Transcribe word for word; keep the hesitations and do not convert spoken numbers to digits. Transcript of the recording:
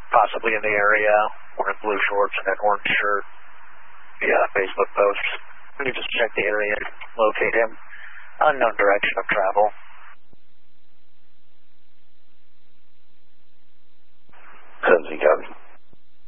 possibly in the area, wearing blue shorts and an orange shirt. Yeah, Facebook posts. We can just check the area, locate him. Unknown direction of travel.